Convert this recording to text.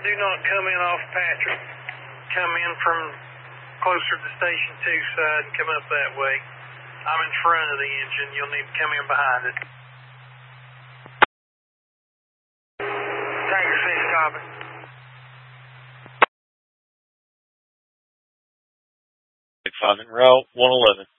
Do not come in off Patrick. Come in from closer to Station 2 side and come up that way. I'm in front of the engine. You'll need to come in behind it. Tiger 6, copy. Five en route, 111.